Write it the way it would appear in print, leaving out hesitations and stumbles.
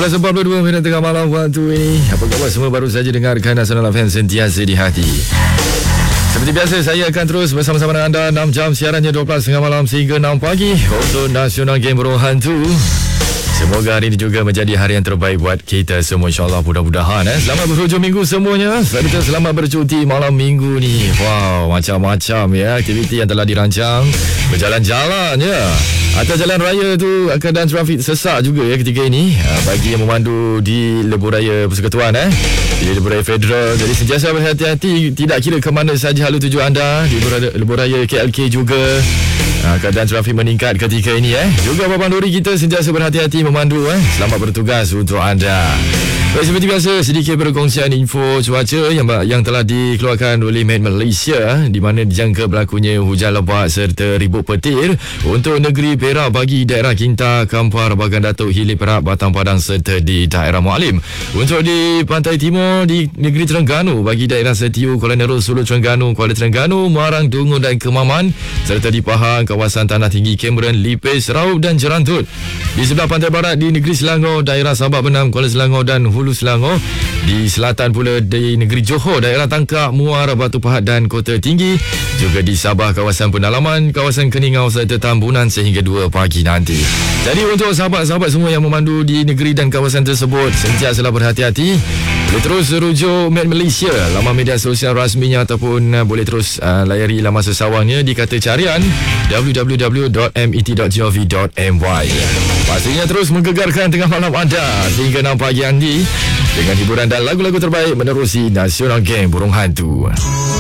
11.42 tengah malam waktu ini. Apa khabar semua baru saja dengarkan Nasional FM sentiasa di hati. Seperti biasa saya akan terus bersama-sama dengan anda 6 jam siarannya 12 tengah malam sehingga 6 pagi untuk Nasional Game Burung Hantu. Semoga hari ini juga menjadi hari yang terbaik buat kita semua, insyaAllah, mudah-mudahan. Selamat berhujung minggu semuanya. Serta selamat bercuti malam minggu ni. Wow, macam-macam ya aktiviti yang telah dirancang. Berjalan-jalan ya. Atas jalan raya tu keadaan trafik sesak juga ya ketika ini. Bagi yang memandu di lebuh raya Persekutuan di lebuh raya Federal. Jadi sentiasa berhati-hati, tidak kira ke mana saja halu tuju anda. Di lebuh raya KLK juga. Keadaan trafik meningkat ketika ini Juga babanduri kita sentiasa berhati-hati memandu Selamat bertugas untuk anda. Baik, seperti biasa sedikit perkongsian info cuaca yang telah dikeluarkan oleh Met Malaysia, di mana dijangka berlakunya hujan lebat serta ribut petir untuk negeri Perak bagi daerah Kinta, Kampar, Bagan Datuk, Hilir Perak, Batang Padang serta di daerah Mualim. Untuk di pantai timur di negeri Terengganu bagi daerah Setiu, Kuala Nerul, Sulu Terengganu, Kuala Terengganu, Muarang, Dungun dan Kemaman, serta di Pahang, kawasan Tanah Tinggi, Cameron, Lipis, Raub dan Jerantut. Di sebelah pantai barat di negeri Selangor, daerah Sabak Benam, Kuala Selangor dan Hulu Selangor. Di selatan pula di negeri Johor, daerah Tangkak, Muar, Batu Pahat dan Kota Tinggi. Juga di Sabah, kawasan Pendalaman, kawasan Keningau serta Tambunan sehingga 2 pagi nanti. Jadi untuk sahabat-sahabat semua yang memandu di negeri dan kawasan tersebut, sentiasalah berhati-hati. Boleh terus rujuk Met Malaysia, laman media sosial rasminya, ataupun boleh terus layari laman sesawangnya di kata carian www.met.gov.my. Pastinya terus menggegarkan tengah malam anda sehingga 6 pagi nanti dengan hiburan dan lagu-lagu terbaik menerusi Nasional Game Burung Hantu.